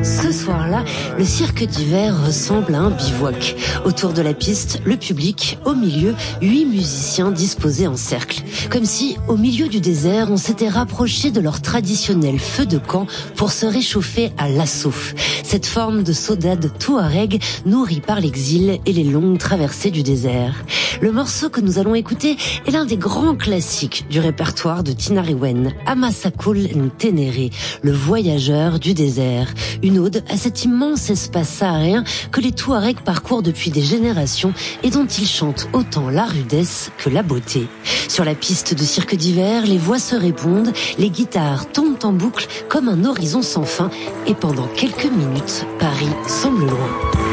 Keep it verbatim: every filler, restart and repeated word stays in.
Ce soir-là, le cirque d'hiver ressemble à un bivouac. Autour de la piste, le public, au milieu, huit musiciens disposés en cercle. Comme si, au milieu du désert, on s'était rapproché de leur traditionnel feu de camp pour se réchauffer à l'assaut. Cette forme de saudade touareg nourrie par l'exil et les longues traversées du désert. Le morceau que nous allons écouter est l'un des grands classiques du répertoire de Tinariwen, Amasakul Ntenere, le voyageur du désert. Une ode à cet immense espace saharien que les Touaregs parcourent depuis des générations et dont ils chantent autant la rudesse que la beauté. Sur la piste de cirque d'hiver, les voix se répondent, les guitares tombent en boucle comme un horizon sans fin et pendant quelques minutes, Paris semble loin.